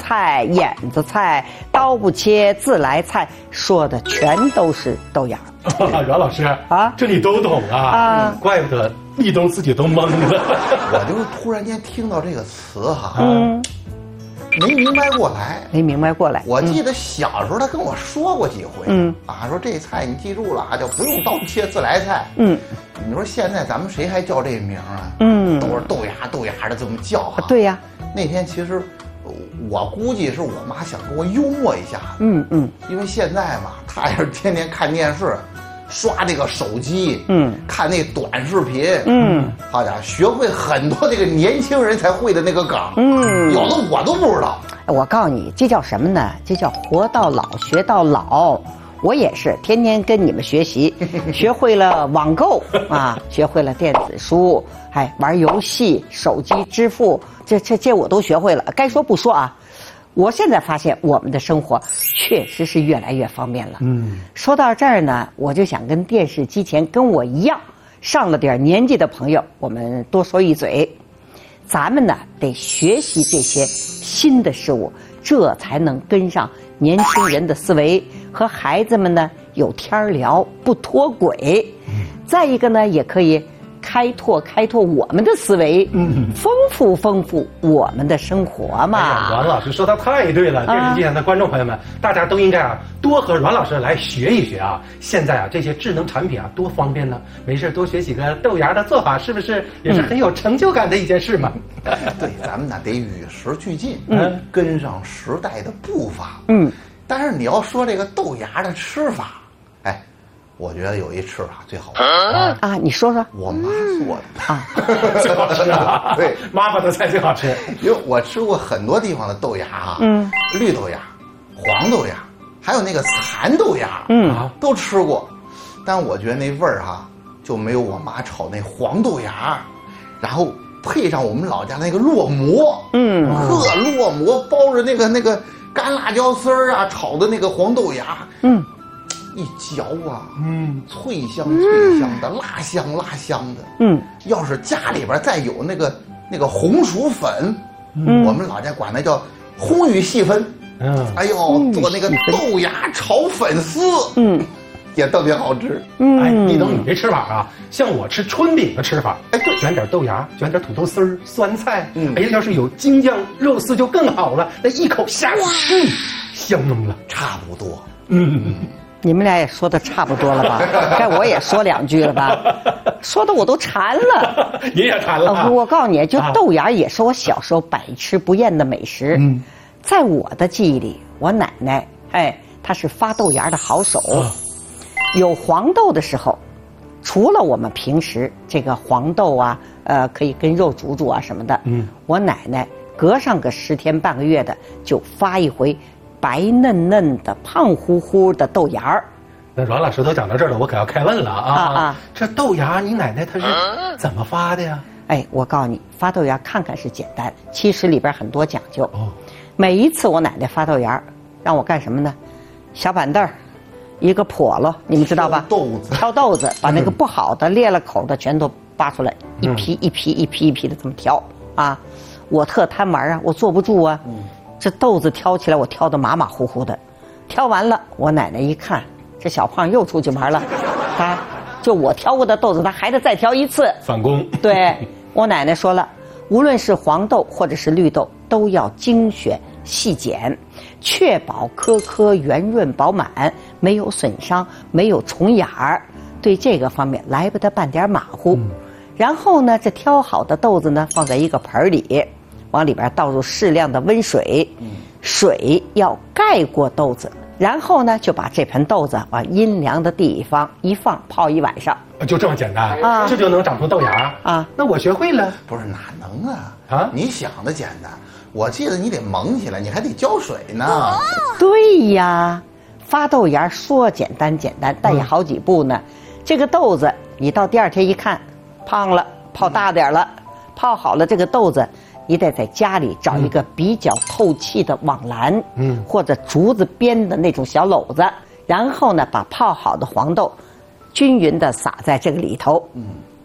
菜、眼子菜，刀不切自来菜，说的全都是豆芽。 阮老师啊， 这你都懂啊？怪不得立冬自己都懵了。 我就是突然间听到这个词哈，没明白过来， 没明白过来。 我记得小时候他跟我说过几回，说这菜你记住了啊，叫不用刀切自来菜。你说现在咱们谁还叫这名啊？都是豆芽的这么叫哈。 对呀， 那天其实我估计是我妈想跟我幽默一下。因为现在嘛，她也是天天看电视，刷这个手机，看那短视频，好家伙，学会很多这个年轻人才会的那个梗，有的我都不知道。 我告诉你，这叫什么呢？这叫活到老学到老。我也是天天跟你们学习，学会了网购啊，学会了电子书，还玩游戏、手机支付，这我都学会了。该说不说啊，我现在发现我们的生活确实是越来越方便了。说到这儿呢，我就想跟电视机前跟我一样上了点年纪的朋友，我们多说一嘴，咱们呢得学习这些新的事物，这才能跟上年轻人的思维，和孩子们呢有天聊，不脱轨。再一个呢，也可以开拓我们的思维，丰富我们的生活嘛。 阮老师说的太对了，电视机前的观众朋友们，大家都应该多和阮老师来学一学啊。现在这些智能产品多方便呢，没事多学几个豆芽的做法，是不是也是很有成就感的一件事嘛？ 对，咱们呢得与时俱进，跟上时代的步伐。但是你要说这个豆芽的吃法，我觉得有一吃法最好吃啊，你说说。 我妈做的啊， 最好吃啊！ 对， 妈妈的菜最好吃。 因为我吃过很多地方的豆芽绿豆芽、黄豆芽，还有那个蚕豆芽，都吃过。但我觉得那味儿就没有我妈炒那黄豆芽，然后配上我们老家那个烙馍，烙馍包着那个干辣椒丝儿炒的那个黄豆芽，一嚼脆香的，辣香的，要是家里边再有那个红薯粉，我们老家管那叫红玉细粉，哎呦，做那个豆芽炒粉丝，也特别好吃。 立冬你这吃法像我吃春饼的吃法，卷点豆芽，卷点土豆丝儿，酸菜，要是有京酱肉丝就更好了，那一口下去，香浓了。 差不多。 你们俩也说的差不多了吧？该我也说两句了吧？说的我都馋了。 你也馋了。 我告诉你，就豆芽也是我小时候百吃不厌的美食。在我的记忆里，我奶奶她是发豆芽的好手。有黄豆的时候，除了我们平时这个黄豆可以跟肉煮什么的，我奶奶隔上个10天半个月的就发一回白嫩嫩的、胖乎乎的豆芽。 那阮老师都讲到这儿了，我可要开问了这豆芽你奶奶她是怎么发的呀？ 我告诉你，发豆芽看看是简单，其实里边很多讲究。每一次我奶奶发豆芽，让我干什么呢？小板凳儿，一个笸箩，你们知道吧？挑豆子，把那个不好的、裂了口的全都扒出来，一批的这么挑我特贪玩我坐不住这豆子挑起来，我挑得马马虎虎的。挑完了，我奶奶一看，这小胖又出去玩了，就我挑过的豆子，他还得再挑一次， 反攻。 对，我奶奶说了，无论是黄豆或者是绿豆，都要精选细剪，确保颗颗圆润饱满，没有损伤，没有虫眼儿。对这个方面来不得半点马虎。然后呢，这挑好的豆子呢，放在一个盆里，往里边倒入适量的温水，水要盖过豆子，然后呢，就把这盆豆子往阴凉的地方一放，泡1晚上。 就这么简单这就能长出豆芽那我学会了。 不是哪能你想的简单，我记得你得蒙起来，你还得浇水呢。 对呀，发豆芽说简单，但也好几步呢。这个豆子你到第2天一看，胖了，泡大点了，泡好了这个豆子，你得在家里找一个比较透气的网篮，或者竹子编的那种小篓子，然后呢，把泡好的黄豆均匀的撒在这个里头，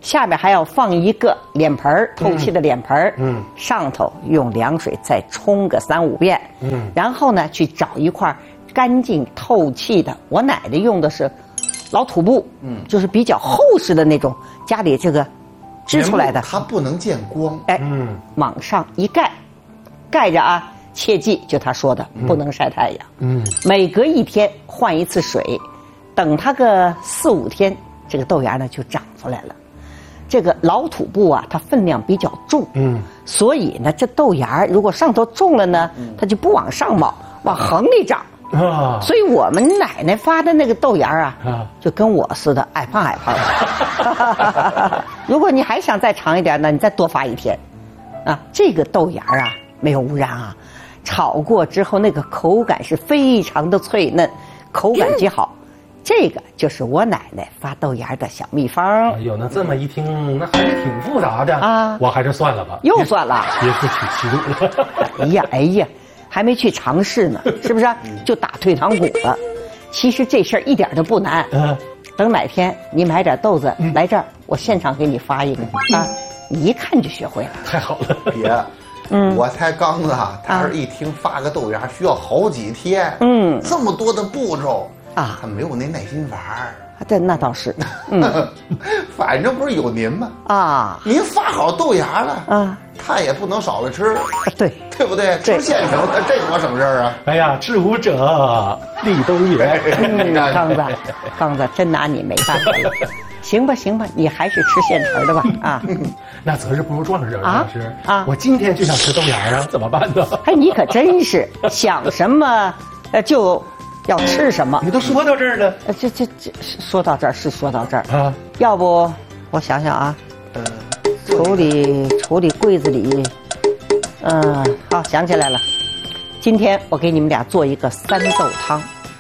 下面还要放一个脸盆儿，透气的脸盆儿，上头用凉水再冲个3、5遍，然后呢去找一块干净透气的，我奶奶用的是老土布，就是比较厚实的那种，家里这个织出来的， 它不能见光， 哎，往上一盖，盖着啊，切记就他说的，不能晒太阳，每隔1天换一次水，等它个4、5天，这个豆芽呢就长出来了。这个老土布啊，它分量比较重，所以呢，这豆芽如果上头重了呢，它就不往上冒，往横里长。所以我们奶奶发的那个豆芽啊，就跟我似的，矮胖矮胖的。如果你还想再长一点呢，你再多发1天，啊，这个豆芽啊没有污染啊，炒过之后那个口感是非常的脆嫩，口感极好。这个就是我奶奶发豆芽的小秘方。 哎呦，那这么一听，那还是挺复杂的啊！我还是算了吧， 又算了， 别自取其辱了。 哎呀，还没去尝试呢，是不是？就打退堂鼓了。其实这事儿一点都不难。等哪天你买点豆子来这儿，我现场给你发一个啊，你一看就学会了。 太好了， 别。我才刚子，他是一听发个豆芽需要好几天，这么多的步骤。他没有那耐心玩儿， 那倒是， 反正不是有您吗？您发好豆芽了，他也不能少了吃，对不对？吃现成的，这多省事儿啊！ 哎呀，知无者立冬也。 刚子真拿你没办法了。行吧，你还是吃现成的吧啊！ 那择日不如撞日，老师啊！我今天就想吃豆芽啊，怎么办呢？ 哎，你可真是想什么就要吃什么。 你都说到这儿了， 这说到这儿是说到这儿啊。要不我想想啊，处理柜子里，好想起来了，今天我给你们俩做一个3豆汤。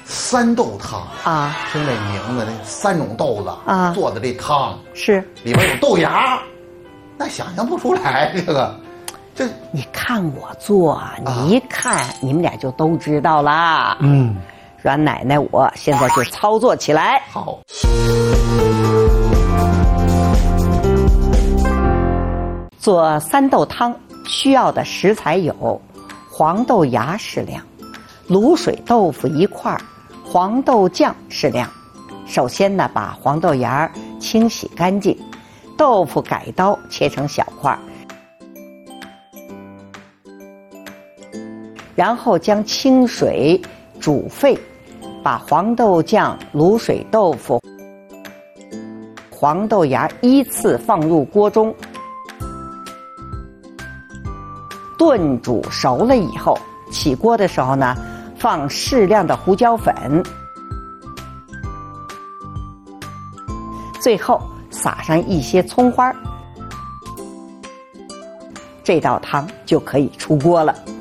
3豆汤啊，听这名字，这3种豆子啊做的这汤是里边有豆芽，那想象不出来这你看我做，你一看你们俩就都知道啦。阮奶奶，我现在就操作起来。 好。 做3豆汤需要的食材有黄豆芽适量，卤水豆腐1块，黄豆酱适量。首先呢，把黄豆芽清洗干净，豆腐改刀切成小块，然后将清水煮沸，把黄豆酱、卤水豆腐、黄豆芽依次放入锅中，炖煮熟了以后，起锅的时候呢，放适量的胡椒粉，最后撒上一些葱花，这道汤就可以出锅了。